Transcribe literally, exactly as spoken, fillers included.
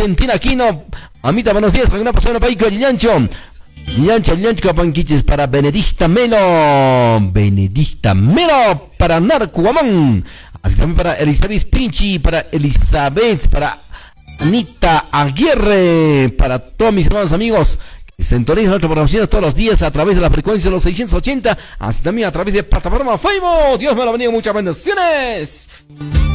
Vicentina Aquino. Amita, buenos días. Una persona para Ico Llancho. Llancho, Llancho, Panquiches para Benedicta Melo. Benedicta Melo para Narcuamón. Así también para Elizabeth Pinchi, para Elizabeth, para Anita Aguirre, para todos mis hermanos amigos que sintonizan nuestra programación todos los días a través de la frecuencia de los seiscientos ochenta, así también a través de plataforma Facebook. Dios me lo bendiga, muchas bendiciones.